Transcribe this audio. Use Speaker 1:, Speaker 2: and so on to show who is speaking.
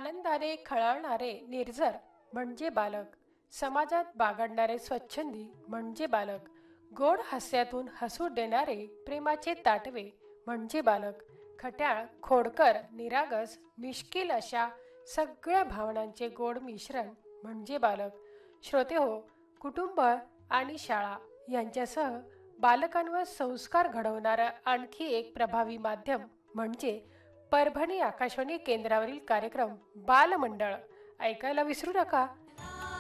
Speaker 1: आनंदाने खळाळणारे निर्झर म्हणजे बालक, समाजात बागडणारे स्वच्छंदी म्हणजे बालक, गोड हास्यातून हसू देणारे प्रेमाचे ताटवे म्हणजे बालक, खट्याळ, खोडकर, निरागस, मिश्किल अशा सगळ्या भावनांचे गोड मिश्रण म्हणजे बालक. श्रोते हो, कुटुंब आणि शाळा यांच्यासह बालकांवर संस्कार घडवणारं आणखी एक प्रभावी माध्यम म्हणजे परभणी आकाशवाणी केंद्रावरील कार्यक्रम बालमंडळ. ऐकायला विसरू नका.